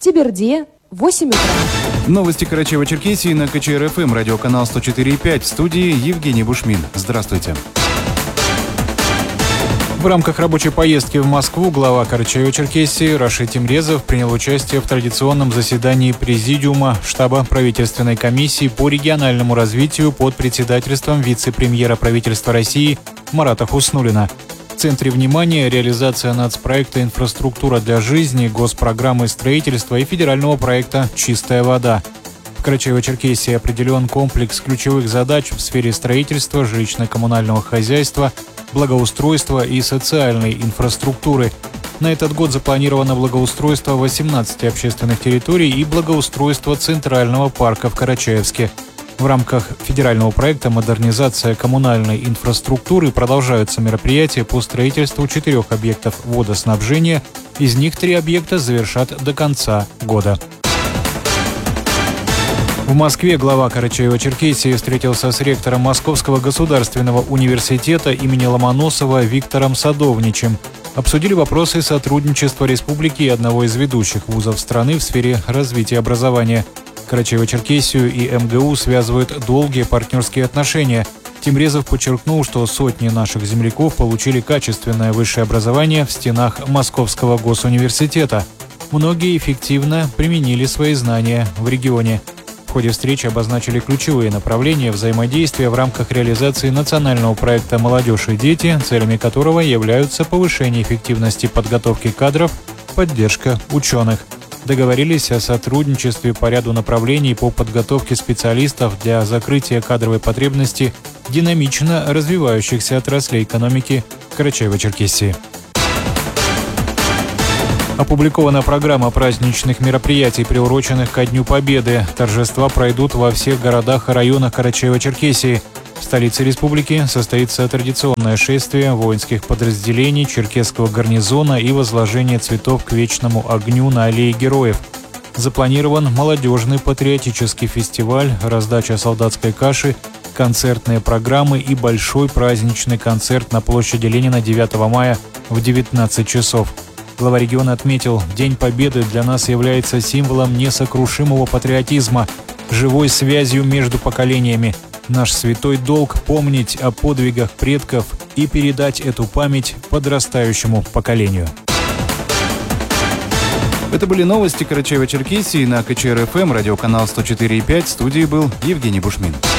Теберде – 8 утра. Новости Карачаево-Черкесии на КЧР-ФМ, радиоканал 104,5. В студии Евгений Бушмин. Здравствуйте. В рамках рабочей поездки в Москву глава Карачаево-Черкесии Рашид Тимрезов принял участие в традиционном заседании Президиума штаба правительственной комиссии по региональному развитию под председательством вице-премьера правительства России Марата Хуснуллина. В центре внимания реализация нацпроекта «Инфраструктура для жизни», госпрограммы строительства и федерального проекта «Чистая вода». В Карачаево-Черкесии определен комплекс ключевых задач в сфере строительства, жилищно-коммунального хозяйства, благоустройства и социальной инфраструктуры. На этот год запланировано благоустройство 18 общественных территорий и благоустройство Центрального парка в Карачаевске. В рамках федерального проекта «Модернизация коммунальной инфраструктуры» продолжаются мероприятия по строительству 4 объектов водоснабжения. Из них 3 объекта завершат до конца года. В Москве глава Карачаево-Черкесии встретился с ректором Московского государственного университета имени Ломоносова Виктором Садовничем. Обсудили вопросы сотрудничества республики и одного из ведущих вузов страны в сфере развития образования. Карачаево-Черкесию и МГУ связывают долгие партнерские отношения. Тимрезов подчеркнул, что сотни наших земляков получили качественное высшее образование в стенах Московского госуниверситета. Многие эффективно применили свои знания в регионе. В ходе встречи обозначили ключевые направления взаимодействия в рамках реализации национального проекта «Молодежь и дети», целями которого являются повышение эффективности подготовки кадров, поддержка ученых. Договорились о сотрудничестве по ряду направлений по подготовке специалистов для закрытия кадровой потребности динамично развивающихся отраслей экономики Карачаево-Черкесии. Опубликована программа праздничных мероприятий, приуроченных ко Дню Победы. Торжества пройдут во всех городах и районах Карачаево-Черкесии. В столице республики состоится традиционное шествие воинских подразделений Черкесского гарнизона и возложение цветов к вечному огню на аллее героев. Запланирован молодежный патриотический фестиваль, раздача солдатской каши, концертные программы и большой праздничный концерт на площади Ленина 9 мая в 19 часов. Глава региона отметил, День Победы для нас является символом несокрушимого патриотизма, живой связью между поколениями. Наш святой долг – помнить о подвигах предков и передать эту память подрастающему поколению. Это были новости Карачаево-Черкесии на КЧР-ФМ, радиоканал 104,5. В студии был Евгений Бушмин.